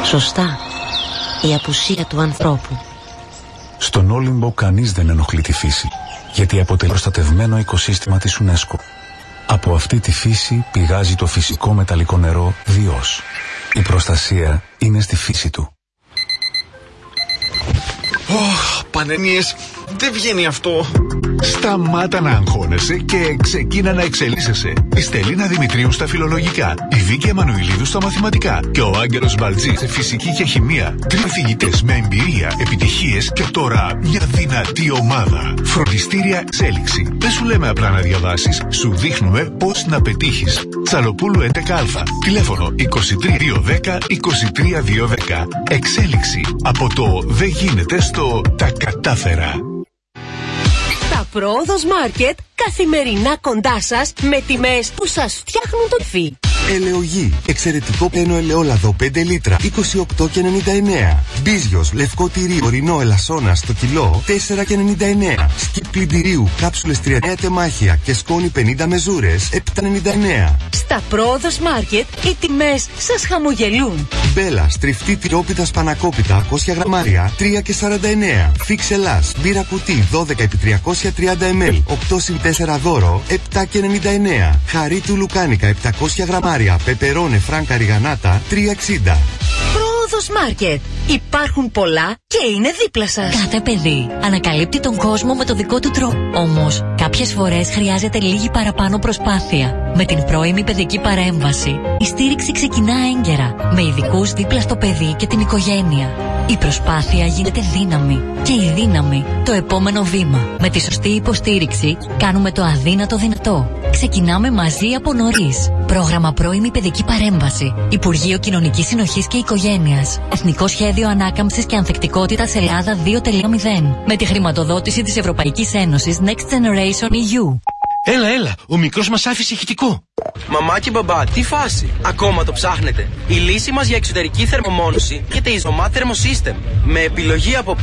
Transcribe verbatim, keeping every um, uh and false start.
Σωστά. Η απουσία του ανθρώπου. Στον Όλυμπο κανείς δεν ενοχλεί τη φύση, γιατί αποτελεί προστατευμένο οικοσύστημα της UNESCO. Από αυτή τη φύση πηγάζει το φυσικό μεταλλικό νερό Διός. Η προστασία είναι στη φύση του. Ωχ, πανενίες, δεν βγαίνει αυτό. Σταμάτα να αγχώνεσαι και ξεκίνα να εξελίσσεσαι. Η Στελίνα Δημητρίου στα φιλολογικά, η Βίκη Εμμανουηλίδου στα μαθηματικά και ο Άγγελος Μπαλτζής σε φυσική και χημεία. Τρεις φοιτητές με εμπειρία, επιτυχίες και τώρα μια δυνατή ομάδα. Φροντιστήρια Εξέλιξη. Δεν σου λέμε απλά να διαβάσεις, σου δείχνουμε πώς να πετύχεις. Τσαλοπούλου έντεκα α. Τηλέφωνο είκοσι τρία διακόσια δέκα είκοσι τρία διακόσια δέκα. Εξέλιξη. Από το δεν γίνεται στο τα κατάφερα. Τα Πρόοδος Μάρκετ καθημερινά κοντά σας με τιμές που σας φτιάχνουν το φι. Ελαιογή. Εξαιρετικό πένο ελαιόλαδο πέντε λίτρα είκοσι οκτώ και ενενήντα εννέα. Μπίζιος λευκό τυρί ορεινό ελασσόνα στο κιλό τέσσερα και ενενήντα εννέα. Σκι πλυντηρίου κάψουλες τριάντα εννέα τεμάχια και σκόνη πενήντα μεζούρες επτά και ενενήντα εννέα. Στα Πρόοδος Μάρκετ οι τιμές σας χαμογελούν. Μπέλα στριφτή τυρόπιτα σπανακόπιτα διακόσια γραμμάρια τρία και σαράντα εννέα. Φίξ Ελλάς μπύρα κουτί δώδεκα επί τριακόσια τριάντα μιλιλίτρα οκτώ συν τέσσερα δώρο επτά και ενενήντα εννέα. Χαρί του λουκάνικα επτακόσια γραμμάρια πεπερώνε φράνκα ριγανάτα τρία εξήντα. Πρόοδος Μάρκετ. Υπάρχουν πολλά και είναι δίπλα σας. Κάθε παιδί ανακαλύπτει τον κόσμο με το δικό του τρόπο. Όμως, κάποιες φορές χρειάζεται λίγη παραπάνω προσπάθεια. Με την πρώιμη παιδική παρέμβαση, η στήριξη ξεκινά έγκαιρα, με ειδικούς δίπλα στο παιδί και την οικογένεια. Η προσπάθεια γίνεται δύναμη και η δύναμη το επόμενο βήμα. Με τη σωστή υποστήριξη κάνουμε το αδύνατο δυνατό. Ξεκινάμε μαζί από νωρίς. Πρόγραμμα Πρώιμη Παιδική Παρέμβαση. Υπουργείο Κοινωνικής Συνοχής και Οικογένειας. Εθνικό Σχέδιο Ανάκαμψης και Ανθεκτικότητας Ελλάδα δύο τελεία μηδέν. Με τη χρηματοδότηση της Ευρωπαϊκής Ένωσης Next Generation ι γιου. Έλα, έλα, ο μικρός μας άφησε ηχητικό. Μαμά και μπαμπά, τι φάση. Ακόμα το ψάχνετε. Η λύση μας για εξωτερική θερμομόνωση είναι η Zomat Thermosystem. Με επιλογή από